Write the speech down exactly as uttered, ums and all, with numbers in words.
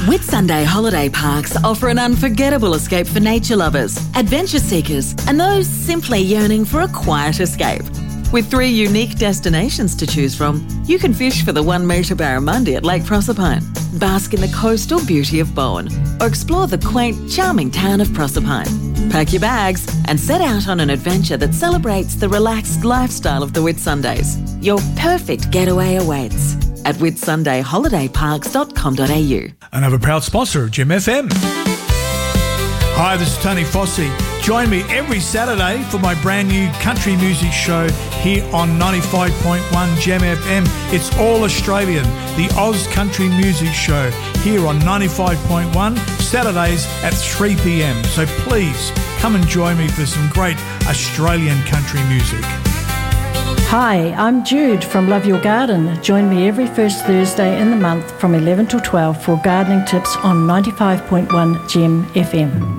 Whitsunday holiday parks offer an unforgettable escape for nature lovers, adventure seekers, and those simply yearning for a quiet escape. With three unique destinations to choose from, you can fish for the one metre barramundi at Lake Proserpine, bask in the coastal beauty of Bowen, or explore the quaint, charming town of Proserpine. Pack your bags and set out on an adventure that celebrates the relaxed lifestyle of the Whitsundays. Your perfect getaway awaits at whitsunday holiday parks dot com dot a u. Another proud sponsor of Gem F M. Hi, this is Tony Fossey. Join me every Saturday for my brand new country music show here on ninety-five point one Gem F M. It's all Australian, the Oz Country Music Show here on ninety-five point one, Saturdays at three p.m. So please come and join me for some great Australian country music. Hi, I'm Jude from Love Your Garden. Join me every first Thursday in the month from eleven till twelve for gardening tips on ninety-five point one Gem F M.